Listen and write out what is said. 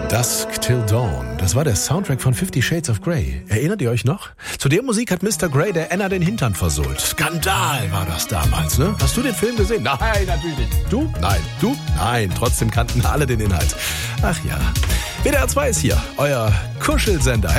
Dusk Till Dawn. Das war der Soundtrack von 50 Shades of Grey. Erinnert ihr euch noch? Zu der Musik hat Mr. Grey der Anna den Hintern versohlt. Skandal war das damals, ne? Hast du den Film gesehen? Nein, natürlich nicht. Du? Nein. Du? Nein. Trotzdem kannten alle den Inhalt. Ach ja. WDR 2 ist hier, euer Kuschelsender.